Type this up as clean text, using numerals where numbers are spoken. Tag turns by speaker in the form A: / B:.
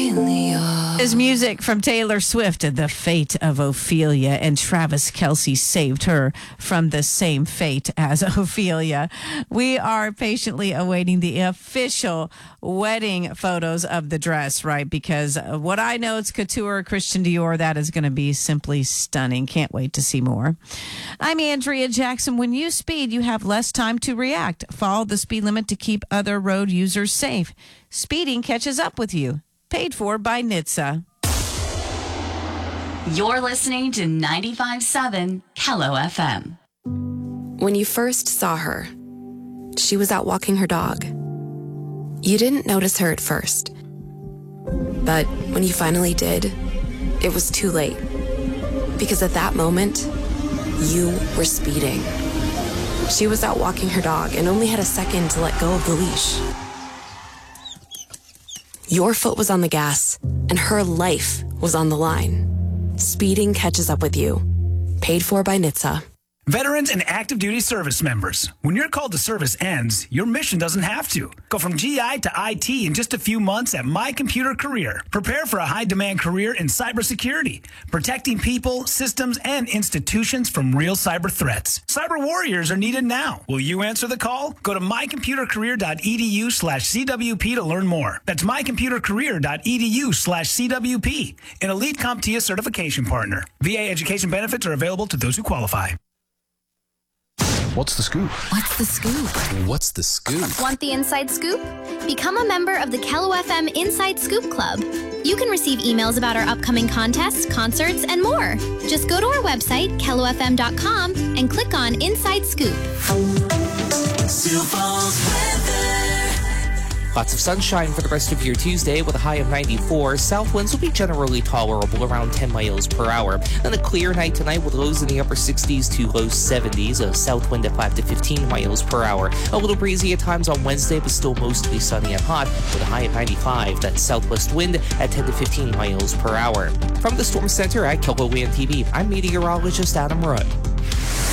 A: Is music from Taylor Swift, The Fate of Ophelia, and Travis Kelce saved her from the same fate as Ophelia. We are patiently awaiting the official wedding photos of the dress, right? Because what I know, it's couture, Christian Dior. That is going to be simply stunning. Can't wait to see more. I'm Andrea Jackson. When you speed, you have less time to react. Follow the speed limit to keep other road users safe. Speeding catches up with you. Paid for by NHTSA.
B: You're listening to 95.7 Hello FM.
C: When you first saw her, she was out walking her dog. You didn't notice her at first. But when you finally did, it was too late. Because at that moment, you were speeding. She was out walking her dog and only had a second to let go of the leash. Your foot was on the gas, and her life was on the line. Speeding catches up with you. Paid for by NHTSA.
D: Veterans and active duty service members, when your call to service ends, your mission doesn't have to. Go from GI to IT in just a few months at My Computer Career. Prepare for a high-demand career in cybersecurity, protecting people, systems, and institutions from real cyber threats. Cyber warriors are needed now. Will you answer the call? Go to mycomputercareer.edu/CWP to learn more. That's mycomputercareer.edu/CWP, an elite CompTIA certification partner. VA education benefits are available to those who qualify.
E: What's the scoop?
F: What's the scoop?
E: What's the scoop?
G: Want the inside scoop? Become a member of the Hello FM Inside Scoop Club. You can receive emails about our upcoming contests, concerts, and more. Just go to our website, hellofm.com, and click on Inside Scoop.
H: Sioux Falls weather.
I: Lots of sunshine for the rest of your Tuesday with a high of 94. South winds will be generally tolerable around 10 miles per hour. And a clear night tonight with lows in the upper 60s to low 70s. A south wind at 5 to 15 miles per hour. A little breezy at times on Wednesday, but still mostly sunny and hot with a high of 95. That southwest wind at 10 to 15 miles per hour. From the Storm Center at KELOLAND TV, I'm meteorologist Adam Rudd.